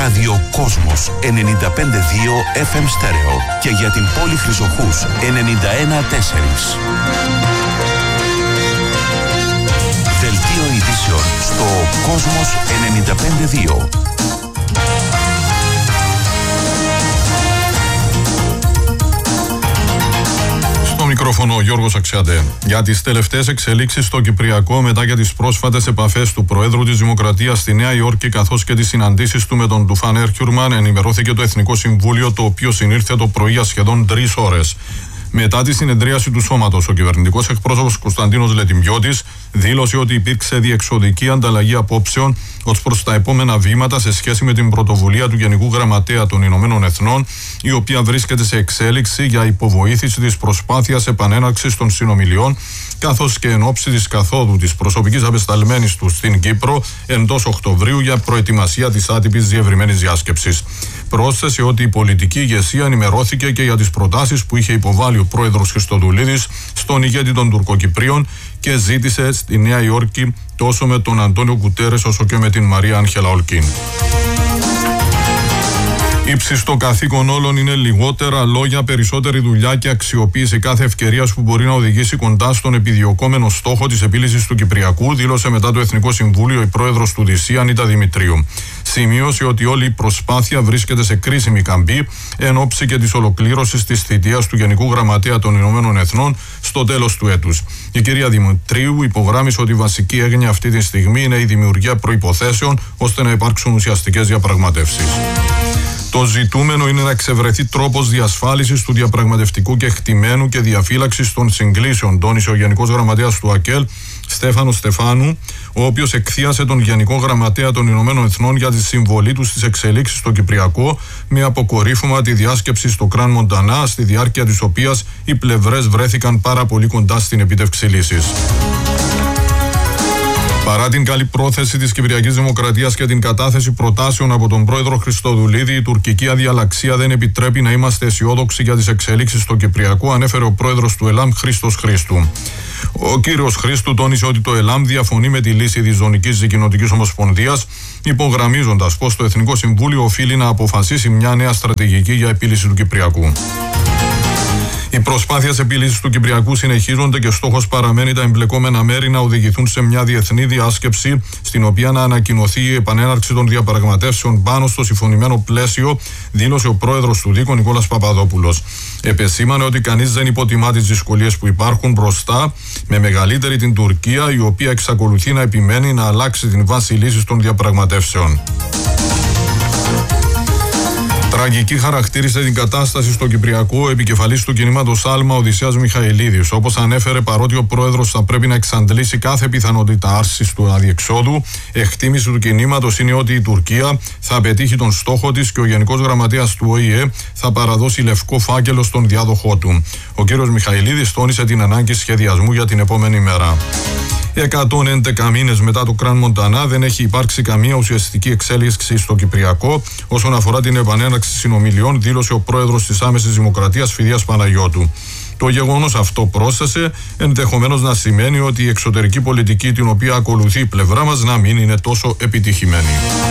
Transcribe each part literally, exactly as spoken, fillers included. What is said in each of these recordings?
Ραδιοκόσμος ενενήντα πέντε κόμμα δύο εφ εμ στέρεο και για την πόλη Χρυσοχούς ενενήντα ένα κόμμα τέσσερα. Δελτίο ειδήσεων στο Κόσμος ενενήντα πέντε κόμμα δύο. Στο μικρόφωνο Γιώργος Αξιαντέ. Για τις τελευταίες εξελίξεις στο Κυπριακό μετά για τις πρόσφατες επαφές του Προέδρου της Δημοκρατίας στη Νέα Υόρκη καθώς και τις συναντήσεις του με τον Τουφάν Έρκιουρμαν ενημερώθηκε το Εθνικό Συμβούλιο, το οποίο συνήλθε το πρωί για σχεδόν τρεις ώρες. Μετά τη συνεδρίαση του σώματος, ο κυβερνητικός εκπρόσωπος Κωνσταντίνος Λετιμπιώτης δήλωσε ότι υπήρξε διεξοδική ανταλλαγή απόψεων ως προς τα επόμενα βήματα σε σχέση με την πρωτοβουλία του Γενικού Γραμματέα των Ηνωμένων Εθνών, η οποία βρίσκεται σε εξέλιξη για υποβοήθηση της προσπάθειας επανέναρξης των συνομιλιών, καθώς και εν ώψη της καθόδου της προσωπικής απεσταλμένης του στην Κύπρο εντός Οκτωβρίου για προετοιμασία της άτυπης διευρυμένης διάσκεψης. Πρόσθεσε ότι η πολιτική ηγεσία ενημερώθηκε και για τις προτάσεις που είχε υποβάλει ο πρόεδρος Χριστοδουλίδης στον ηγέτη των Τουρκοκυπρίων και ζήτησε στη Νέα Υόρκη τόσο με τον Αντώνιο Κουτέρες όσο και με την Μαρία Άγχελα Ολκίν. Ύψιστο καθήκον όλων είναι λιγότερα λόγια, περισσότερη δουλειά και αξιοποίηση κάθε ευκαιρία που μπορεί να οδηγήσει κοντά στον επιδιωκόμενο στόχο της επίλυσης του Κυπριακού, δήλωσε μετά το Εθνικό Συμβούλιο η πρόεδρος του ντι σι, Ανίτα Δημητρίου. Σημείωσε ότι όλη η προσπάθεια βρίσκεται σε κρίσιμη καμπή εν ώψη και της ολοκλήρωσης της θητείας του Γενικού Γραμματέα των Ηνωμένων Εθνών στο τέλος του έτους. Η κυρία Δημητρίου υπογράμμισε ότι η βασική έγνοια αυτή τη στιγμή είναι η δημιουργία προϋποθέσεων ώστε να υπάρξουν ουσιαστικές διαπραγματεύσεις. Το ζητούμενο είναι να εξευρεθεί τρόπος διασφάλισης του διαπραγματευτικού κεκτημένου και διαφύλαξης των συγκλήσεων, τόνισε ο Γενικός Γραμματέας του ΑΚΕΛ, Στέφανος Στεφάνου, ο οποίος εκθίασε τον Γενικό Γραμματέα των Ηνωμένων Εθνών για τη συμβολή του στις εξελίξεις στο Κυπριακό, με αποκορύφωμα τη διάσκεψη στο Κραν Μοντανά, στη διάρκεια της οποίας οι πλευρές βρέθηκαν πάρα πολύ κοντά στην επίτευξη λύσης. Παρά την καλή πρόθεση της Κυπριακής Δημοκρατίας και την κατάθεση προτάσεων από τον πρόεδρο Χριστοδουλίδη, η τουρκική αδιαλαξία δεν επιτρέπει να είμαστε αισιόδοξοι για τις εξελίξεις στο Κυπριακό, ανέφερε ο πρόεδρος του ΕΛΑΜ, Χρήστος Χρήστου. Ο κύριος Χρήστου τόνισε ότι το ΕΛΑΜ διαφωνεί με τη λύση της Ζωνικής Δικοινοτικής Ομοσπονδίας, υπογραμμίζοντας πως το Εθνικό Συμβούλιο οφείλει να αποφασίσει μια νέα στρατηγική για επίλυση του Κυπριακού. Οι προσπάθειες επίλυσης του Κυπριακού συνεχίζονται και στόχος παραμένει τα εμπλεκόμενα μέρη να οδηγηθούν σε μια διεθνή διάσκεψη, στην οποία να ανακοινωθεί η επανέναρξη των διαπραγματεύσεων πάνω στο συμφωνημένο πλαίσιο, δήλωσε ο πρόεδρος του ΔΥΚ, Νικόλας Παπαδόπουλος. Επεσήμανε ότι κανείς δεν υποτιμά τις δυσκολίες που υπάρχουν μπροστά, με μεγαλύτερη την Τουρκία, η οποία εξακολουθεί να επιμένει να αλλάξει την βάση λύσης των διαπραγματεύσεων. Τραγική χαρακτήρισε την κατάσταση στο Κυπριακό ο επικεφαλής του κινήματος Άλμα, Οδυσσέας Μιχαηλίδης. Όπως ανέφερε, παρότι ο πρόεδρος θα πρέπει να εξαντλήσει κάθε πιθανότητα άρσης του αδιεξόδου, εκτίμηση του κινήματος είναι ότι η Τουρκία θα πετύχει τον στόχο της και ο Γενικός Γραμματέας του Ο Η Ε θα παραδώσει λευκό φάκελο στον διάδοχό του. Ο κύριος Μιχαηλίδης τόνισε την ανάγκη σχεδιασμού για την επόμενη μέρα. εκατόν έντεκα μήνες μετά το Κραν Μοντανά δεν έχει υπάρξει καμία ουσιαστική εξέλιξη στο Κυπριακό όσον αφορά την επανέναρξη συνομιλιών, δήλωσε ο πρόεδρος της Άμεσης Δημοκρατίας, Φιδίας Παναγιώτου. Το γεγονός αυτό, πρόσθεσε, ενδεχομένως να σημαίνει ότι η εξωτερική πολιτική την οποία ακολουθεί η πλευρά μας να μην είναι τόσο επιτυχημένη.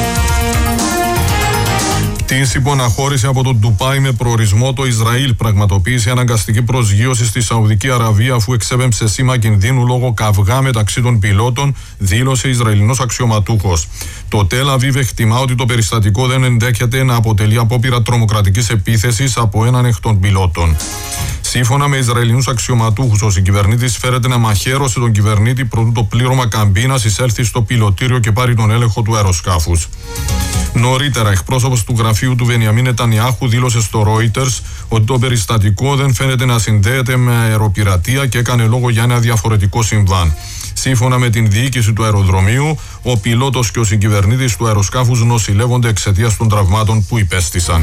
Της υποναχώρησε από το Ντουπάι με προορισμό το Ισραήλ, πραγματοποίησε αναγκαστική προσγείωση στη Σαουδική Αραβία αφού εξέπεμψε σήμα κινδύνου λόγω καυγά μεταξύ των πιλότων, δήλωσε Ισραηλινός αξιωματούχος. Το Τελ Αβίβ εκτιμά ότι το περιστατικό δεν ενδέχεται να αποτελεί απόπειρα τρομοκρατικής επίθεσης από έναν εκ των πιλότων. Σύμφωνα με Ισραηλινούς αξιωματούχους, ο συγκυβερνήτης φέρεται να μαχαίρωσε τον κυβερνήτη προτού το πλήρωμα καμπίνας εισέλθει στο πιλωτήριο και πάρει τον έλεγχο του αεροσκάφους. Νωρίτερα, εκπρόσωπος του γραφείου του Βενιαμίν Νετανιάχου δήλωσε στο Reuters ότι το περιστατικό δεν φαίνεται να συνδέεται με αεροπειρατεία και έκανε λόγο για ένα διαφορετικό συμβάν. Σύμφωνα με την διοίκηση του αεροδρομίου, ο πιλότος και ο συγκυβερνήτης του αεροσκάφους νοσηλεύονται εξαιτίας των τραυμάτων που υπέστησαν.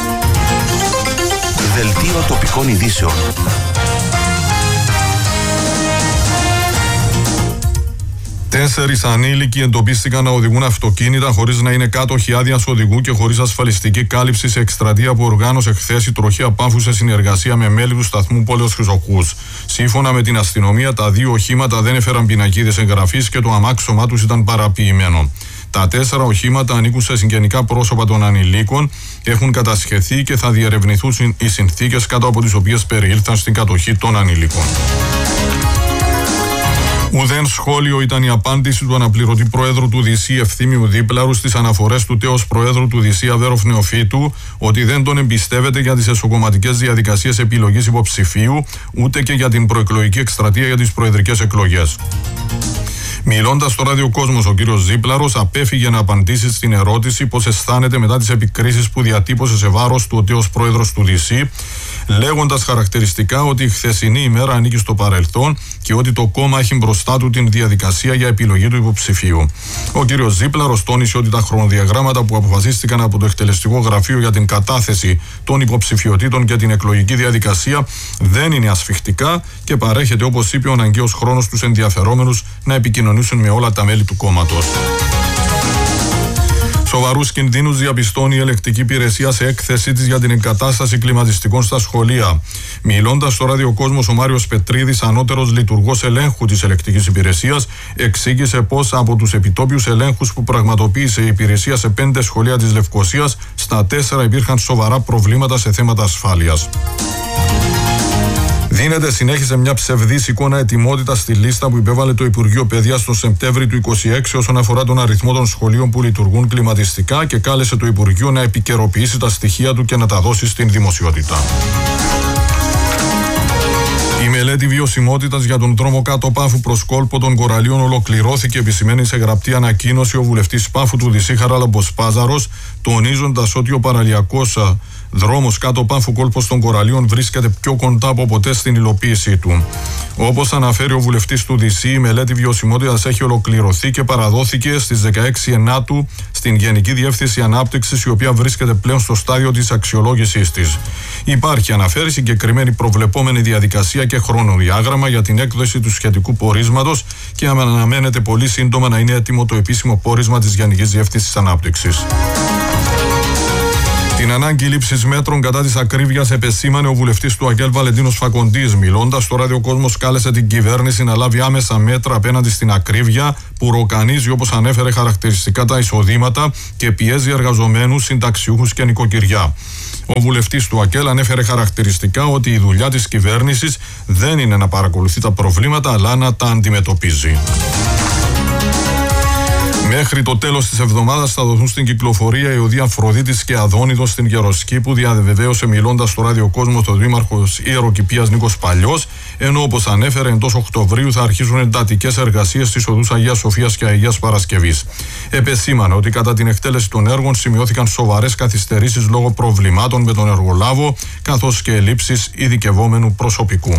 Δελτίο τοπικών ειδήσεων. Τέσσερις ανήλικοι εντοπίστηκαν να οδηγούν αυτοκίνητα χωρίς να είναι κάτοχοι άδειας οδηγού και χωρίς ασφαλιστική κάλυψη σε εκστρατεία που οργάνωσε χθες η Τροχαία Πάφου σε συνεργασία με μέλη του σταθμού Πόλεως Χρυσοχούς. Σύμφωνα με την αστυνομία, τα δύο οχήματα δεν έφεραν πινακίδες εγγραφής και το αμάξωμά τους ήταν παραποιημένο. Τα τέσσερα οχήματα ανήκουν σε συγγενικά πρόσωπα των ανηλίκων, έχουν κατασχεθεί και θα διερευνηθούν οι συνθήκες κάτω από τις οποίες περιήλθαν στην κατοχή των ανηλίκων. Ουδέν σχόλιο ήταν η απάντηση του αναπληρωτή Προέδρου του ΔΣ Ευθύμιου Δίπλαρου στις αναφορές του τέος Προέδρου του ΔΣ Αβέροφ Νεοφύτου ότι δεν τον εμπιστεύεται για τις εσωκομματικές διαδικασίες επιλογής υποψηφίου ούτε και για την προεκλογική εκστρατεία για τις προεδρικές εκλογές. Μιλώντας στο Ράδιο Κόσμος, ο κύριος Ζίπλαρος απέφυγε να απαντήσει στην ερώτηση πώς αισθάνεται μετά τις επικρίσεις που διατύπωσε σε βάρος του ο τέος Πρόεδρος του ΔΣ, λέγοντας χαρακτηριστικά ότι η χθεσινή ημέρα ανήκει στο παρελθόν και ότι το κόμμα έχει μπροστά του την διαδικασία για επιλογή του υποψηφίου. Ο κύριος Ζίπλαρος τόνισε ότι τα χρονοδιαγράμματα που αποφασίστηκαν από το εκτελεστικό γραφείο για την κατάθεση των υποψηφιωτήτων και την εκλογική διαδικασία δεν είναι ασφιχτικά και παρέχεται, όπως είπε, ο αναγκαίος χρόνος στους ενδιαφερόμενους να επικοινωνήσουν με όλα τα μέλη του κόμματος. Σοβαρούς κινδύνους διαπιστώνει η ελεκτική υπηρεσία σε έκθεσή της για την εγκατάσταση κλιματιστικών στα σχολεία. Μιλώντας στο Ράδιο Κόσμος, ο Μάριος Πετρίδης, ανώτερος λειτουργός ελέγχου της ελεκτικής υπηρεσίας, εξήγησε πως από τους επιτόπιους ελέγχους που πραγματοποίησε η υπηρεσία σε πέντε σχολεία της Λευκωσίας, στα τέσσερα υπήρχαν σοβαρά προβλήματα σε θέματα ασφάλειας. Δίνεται συνέχεια σε μια ψευδής εικόνα ετοιμότητα στη λίστα που υπέβαλε το Υπουργείο Παιδείας τον Σεπτέμβρη του είκοσι έξι όσον αφορά τον αριθμό των σχολείων που λειτουργούν κλιματιστικά και κάλεσε το Υπουργείο να επικαιροποιήσει τα στοιχεία του και να τα δώσει στην δημοσιότητα. Η μελέτη βιωσιμότητας για τον δρόμο κάτω Πάφου προς κόλπο των Κοραλίων ολοκληρώθηκε, επισημαίνει σε γραπτή ανακοίνωση ο βουλευτής Πάφου του ΔΣ Χαράλαμπος Πάζαρος, τονίζοντας ότι ο παραλιακός δρόμος κάτω Πάφου κόλπος των Κοραλίων βρίσκεται πιο κοντά από ποτέ στην υλοποίησή του. Όπως αναφέρει ο βουλευτής του ΔΣ, η μελέτη βιωσιμότητας έχει ολοκληρωθεί και παραδόθηκε στις δεκαέξι Ενάτου στην Γενική Διεύθυνση Ανάπτυξης, η οποία βρίσκεται πλέον στο στάδιο της αξιολόγησής της. Υπάρχει, αναφέρει, συγκεκριμένη προβλεπόμενη διαδικασία και χρονοδιάγραμμα για την έκδοση του σχετικού πορίσματος και αναμένεται πολύ σύντομα να είναι έτοιμο το επίσημο πόρισμα της Γενικής Διεύθυνσης Ανάπτυξης. Την ανάγκη λήψης μέτρων κατά της ακρίβειας επεσήμανε ο βουλευτής του ΑΚΕΛ Βαλεντίνος Φακοντής. Μιλώντας στο Ράδιο Κόσμος, κάλεσε την κυβέρνηση να λάβει άμεσα μέτρα απέναντι στην ακρίβεια που ροκανίζει, όπως ανέφερε, χαρακτηριστικά τα εισοδήματα και πιέζει εργαζομένους, συνταξιούχους και νοικοκυριά. Ο βουλευτής του ΑΚΕΛ ανέφερε χαρακτηριστικά ότι η δουλειά της κυβέρνησης δεν είναι να παρακολουθεί τα προβλήματα, αλλά να τα αντιμετωπίζει. Μέχρι το τέλος της εβδομάδας θα δοθούν στην κυκλοφορία οι οδοί Αφροδίτης και Αδόνιδος στην Γεροσκήπου, διαβεβαίωσε μιλώντας στο Ράδιο Κόσμο το Δήμαρχος Ιεροκηπείας Νίκος Παλιός, ενώ όπως ανέφερε εντός Οκτωβρίου θα αρχίσουν εντατικές εργασίες στις οδούς Αγίας Σοφίας και Αγίας Παρασκευής. Επεσήμανε ότι κατά την εκτέλεση των έργων σημειώθηκαν σοβαρές καθυστερήσεις λόγω προβλημάτων με τον εργολάβο, καθώς και ελλείψεις ειδικευόμενου προσωπικού.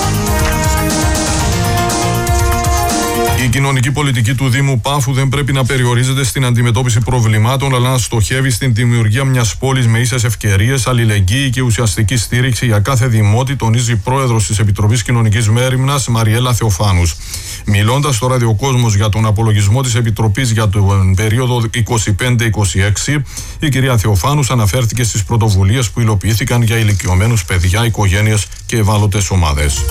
Η κοινωνική πολιτική του Δήμου Πάφου δεν πρέπει να περιορίζεται στην αντιμετώπιση προβλημάτων, αλλά να στοχεύει στην δημιουργία μιας πόλης με ίσες ευκαιρίες, αλληλεγγύη και ουσιαστική στήριξη για κάθε δημότη, τονίζει η πρόεδρος της Επιτροπής Κοινωνικής Μέριμνας, Μαριέλα Θεοφάνους. Μιλώντας στο Ράδιο Κόσμος για τον απολογισμό της Επιτροπής για τον περίοδο είκοσι πέντε είκοσι έξι, η κυρία Θεοφάνους αναφέρθηκε στις πρωτοβουλίες που υλοποιήθηκαν για ηλικιωμένους, παιδιά, οικογένειες και ευάλωτες ομάδες.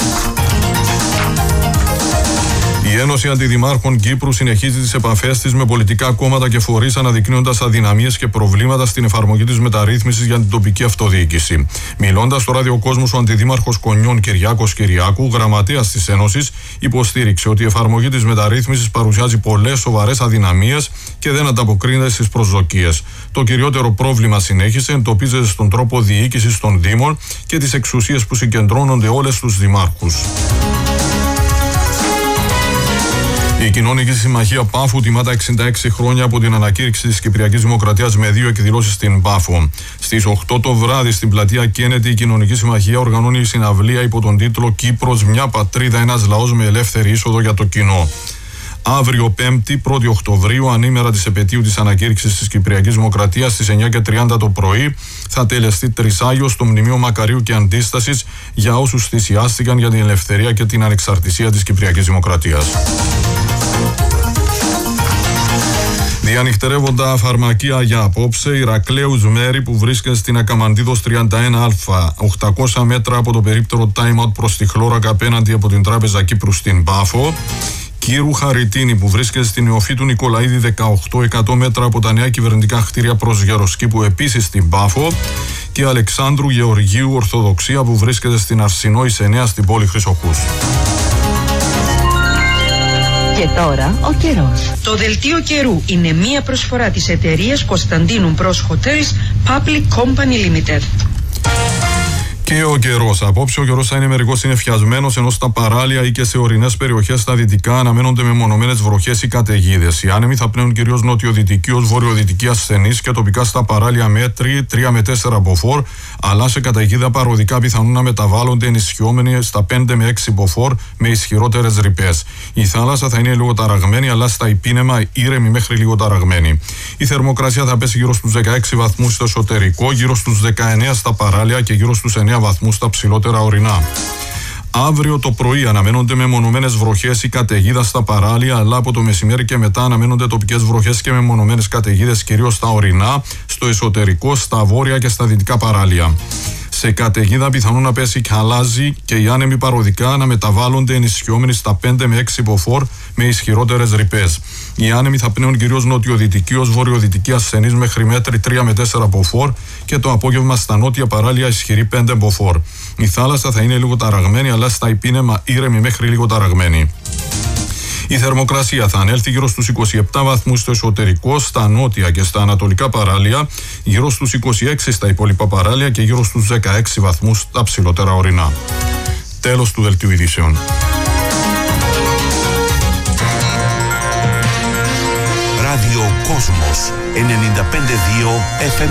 Η Ένωση Αντιδημάρχων Κύπρου συνεχίζει τις επαφές της με πολιτικά κόμματα και φορείς, αναδεικνύοντας αδυναμίες και προβλήματα στην εφαρμογή της μεταρρύθμισης για την τοπική αυτοδιοίκηση. Μιλώντας στο Ράδιο Κόσμος, ο Αντιδήμαρχος Κονιών Κυριάκος Κυριάκου, γραμματέας της Ένωσης, υποστήριξε ότι η εφαρμογή της μεταρρύθμισης παρουσιάζει πολλές σοβαρές αδυναμίες και δεν ανταποκρίνεται στις προσδοκίες. Το κυριότερο πρόβλημα, συνέχισε, εντοπίζεται στον τρόπο διοίκησης των Δήμων και τις εξουσίες που συγκεντρώνονται όλες στους δημάρχους. Η Κοινωνική Συμμαχία Πάφου τιμά τα εξήντα έξι χρόνια από την ανακήρυξη της Κυπριακής Δημοκρατίας με δύο εκδηλώσεις στην Πάφο. Στις οκτώ το βράδυ στην πλατεία Κένετι, η Κοινωνική Συμμαχία οργανώνει συναυλία υπό τον τίτλο «Κύπρος, μια πατρίδα, ένας λαός με ελεύθερη είσοδο για το κοινό». Αύριο Πέμπτη, πρώτη Οκτωβρίου, ανήμερα της επετείου της ανακήρυξης της Κυπριακής Δημοκρατίας, στις εννιά και τριάντα το πρωί, θα τελεστεί τρισάγιο στο Μνημείο Μακαρίου και Αντίστασης για όσους θυσιάστηκαν για την ελευθερία και την ανεξαρτησία της Κυπριακής Δημοκρατίας. Διανυχτερεύοντα φαρμακεία για απόψε, Ηρακλέους Μέρη που βρίσκεται στην Ακαμαντίδος τριάντα ένα Α, οκτακόσια μέτρα από το περίπτερο time out προς τη Χλώρακα απέναντι από την Τράπεζα Κύπρου στην Πάφο. Κύρου Χαριτίνη, που βρίσκεται στην Νεοφύτου του Νικολαίδη δεκαοκτώ εκατό μέτρα από τα νέα κυβερνητικά κτίρια προς Γεροσκήπου, επίσης στην Πάφο, και Αλεξάνδρου Γεωργίου Ορθοδοξία, που βρίσκεται στην Αρσινό Ισενέα στην πόλη Χρυσοχούς. Και τώρα ο καιρός. Το δελτίο καιρού είναι μία προσφορά της εταιρείας Κωνσταντίνου Bros Hotels Public Company Limited. Και ο καιρός. Απόψε ο καιρός θα είναι μερικώς συννεφιασμένος, ενώ στα παράλια ή και σε ορεινές περιοχές στα δυτικά αναμένονται μεμονωμένες βροχές ή καταιγίδες. Οι άνεμοι θα πνέουν κυρίως νοτιοδυτικοί ως βορειοδυτικοί ασθενείς και τοπικά στα παράλια μέτρη τρία με τέσσερα μποφόρ, αλλά σε καταιγίδα παροδικά πιθανόν να μεταβάλλονται ενισχυόμενοι στα πέντε με έξι μποφόρ με ισχυρότερες ρηπές. Η θάλασσα θα είναι λίγο ταραγμένη, αλλά στα υπήνεμα ήρεμη μέχρι λίγο ταραγμένη. Η θερμοκρασία θα πέσει γύρω στους δεκαέξι βαθμούς στο εσωτερικό, γύρω στους δεκαεννέα στα παράλια και γύρω στους εννέα βαθμούς στα ψηλότερα ορεινά. Αύριο το πρωί αναμένονται μεμονωμένες βροχές ή καταιγίδα στα παράλια, αλλά από το μεσημέρι και μετά αναμένονται τοπικές βροχές και μεμονωμένες καταιγίδες κυρίως στα ορεινά, στο εσωτερικό, στα βόρεια και στα δυτικά παράλια. Σε καταιγίδα πιθανόν να πέσει χαλάζι και οι άνεμοι παροδικά να μεταβάλλονται ενισχυόμενοι στα πέντε με έξι μποφόρ με ισχυρότερες ρηπές. Οι άνεμοι θα πνέουν κυρίως νοτιοδυτικοί ως βορειοδυτικοί ασθενείς μέχρι μέτρη τρία με τέσσερα μποφόρ και το απόγευμα στα νότια παράλια ισχυρή πέντε μποφόρ. Η θάλασσα θα είναι λίγο ταραγμένη, αλλά στα υπήνεμα ήρεμη μέχρι λίγο ταραγμένη. Η θερμοκρασία θα ανέλθει γύρω στους είκοσι επτά βαθμούς στο εσωτερικό, στα νότια και στα ανατολικά παράλια, γύρω στους είκοσι έξι στα υπόλοιπα παράλια και γύρω στους δεκαέξι βαθμούς στα ψηλότερα ορεινά. Τέλος του δελτίου ειδήσεων. Ράδιο Κόσμος ενενήντα πέντε κόμμα δύο εφ εμ